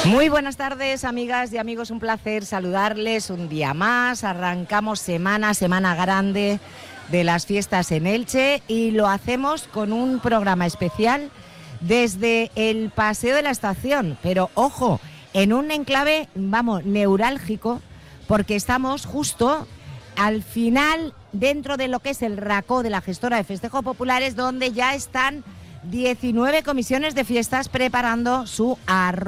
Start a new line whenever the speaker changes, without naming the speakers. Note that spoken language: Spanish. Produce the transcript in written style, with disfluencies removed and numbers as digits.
Muy buenas tardes, amigas y amigos, un placer saludarles un día más. Arrancamos semana grande de las fiestas en Elche y lo hacemos con un programa especial desde el Paseo de la Estación, pero ojo, en un enclave, neurálgico, porque estamos justo al final dentro de lo que es el racó de la gestora de festejos populares, donde ya están 19 comisiones de fiestas preparando su arroz